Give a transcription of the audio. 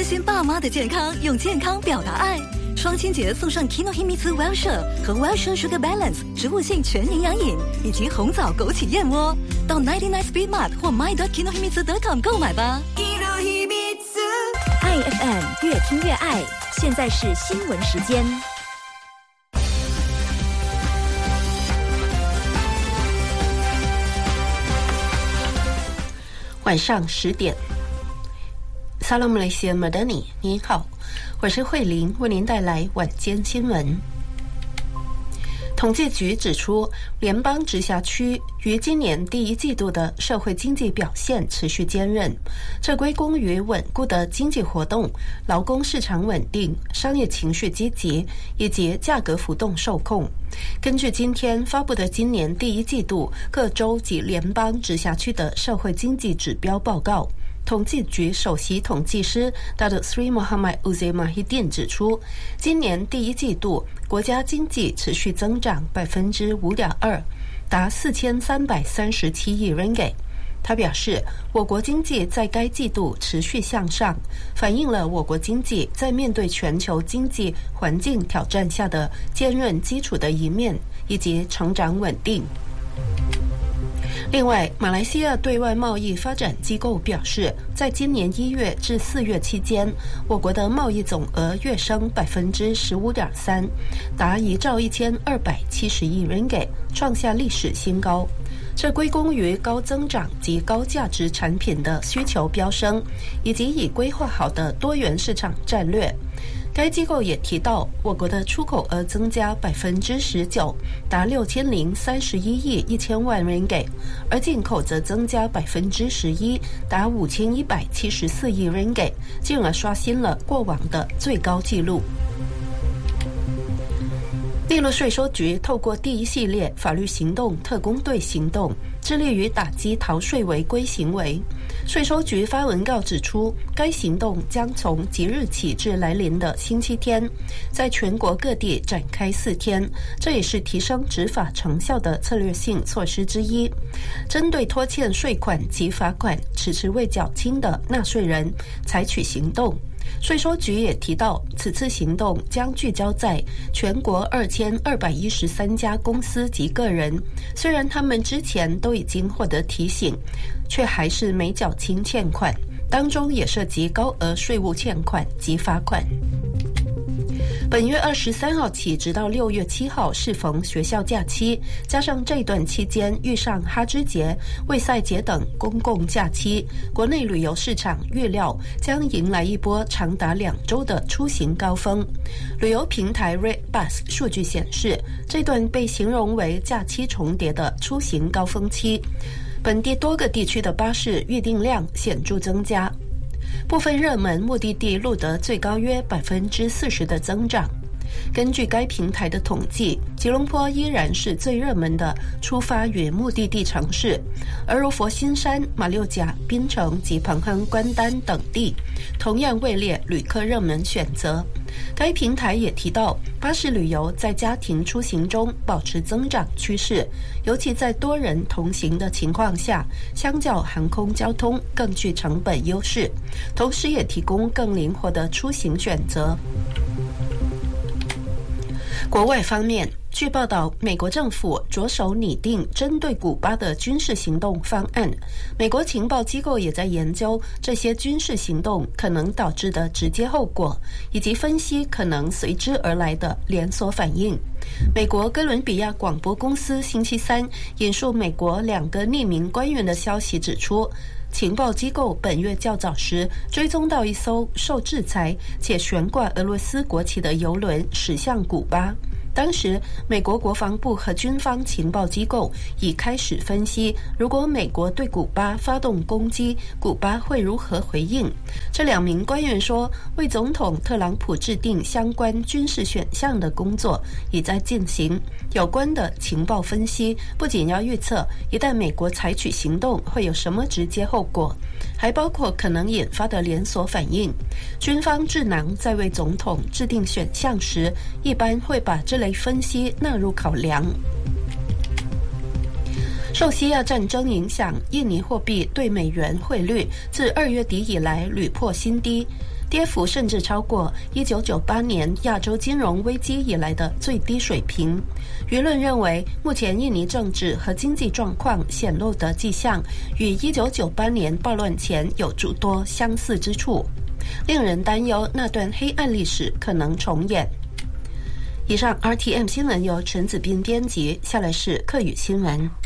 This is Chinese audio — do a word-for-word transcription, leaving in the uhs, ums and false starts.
心爸妈的健康，用健康表达爱。双亲节送上 Kinohimitsu Wellshire 和 Wellshire Sugar Balance 植物性全营养饮，以及红枣枸杞燕窝。到九十九 Speed Mart 或 my dot kinohimitsu dot com 购买吧。 爱 F M 越听越爱，现在是新闻时间。 晚上十点。Salam Malaysia Madani， 您好，我是慧玲，为您带来晚间新闻。统计局指出，联邦直辖区于今年第一季度的社会经济表现持续坚韧，这归功于稳固的经济活动、劳工市场稳定、商业情绪积极以及价格浮动受控。根据今天发布的今年第一季度各州及联邦直辖区的社会经济指标报告，统计局首席统计师 Datuk Sri Mohamad Uzair Mahidin 指出，今年第一季度国家经济持续增长 百分之五点二， 达四千三百三十七亿 ringgit。 他表示，我国经济在该季度持续向上，反映了我国经济在面对全球经济环境挑战下的坚韧基础的一面，以及成长稳定。另外，马来西亚对外贸易发展机构表示，在今年一月至四月期间，我国的贸易总额跃升 百分之十五点三， 达一兆一千二百七十亿 ringgit， 创下历史新高。这归功于高增长及高价值产品的需求飙升，以及已规划好的多元市场战略。该机构也提到，我国的出口额增加 百分之十九， 达六千零三十一亿一千万 ringgit， 而进口则增加 百分之十一， 达五千一百七十四亿 ringgit， 进而刷新了过往的最高纪录。利润税收局透过第一系列法律行动特工队行动，致力于打击逃税违规行为。税收局发文告指出，该行动将从即日起至来临的星期天，在全国各地展开四天，这也是提升执法成效的策略性措施之一。针对拖欠税款及罚款迟迟未缴清的纳税人采取行动。税收局也提到，此次行动将聚焦在全国二千二百一十三家公司及个人，虽然他们之前都已经获得提醒，却还是没缴清欠款，当中也涉及高额税务欠款及罚款。本月二十三号起直到六月七号适逢学校假期，加上这段期间遇上哈芝节、卫赛节等公共假期，国内旅游市场预料将迎来一波长达两周的出行高峰。旅游平台 RedBus 数据显示，这段被形容为假期重叠的出行高峰期，本地多个地区的巴士预订量显著增加。部分热门目的地录得最高约 百分之四十 的增长。根据该平台的统计，吉隆坡依然是最热门的出发与目的地城市，而如佛新山、马六甲、槟城及彭亨、关丹等地同样位列旅客热门选择。该平台也提到，巴士旅游在家庭出行中保持增长趋势，尤其在多人同行的情况下，相较航空交通更具成本优势，同时也提供更灵活的出行选择。国外方面，据报道，美国政府着手拟定针对古巴的军事行动方案。美国情报机构也在研究这些军事行动可能导致的直接后果，以及分析可能随之而来的连锁反应。美国哥伦比亚广播公司星期三引述美国两个匿名官员的消息指出，情报机构本月较早时追踪到一艘受制裁且悬挂俄罗斯国旗的邮轮驶向古巴。当时，美国国防部和军方情报机构已开始分析，如果美国对古巴发动攻击，古巴会如何回应。这两名官员说，为总统特朗普制定相关军事选项的工作已在进行。有关的情报分析不仅要预测一旦美国采取行动会有什么直接后果，还包括可能引发的连锁反应。军方智囊在为总统制定选项时，一般会把这类分析纳入考量。受西亚战争影响，印尼货币对美元汇率自二月底以来屡破新低。 跌幅甚至超过一九九八年亚洲金融危机以来的最低水平。舆论认为，目前印尼政治和经济状况显露的迹象与一九九八年暴乱前有诸多相似之处，令人担忧那段黑暗历史可能重演。以上 R T M 新闻由陈子斌编辑，下来是客语新闻。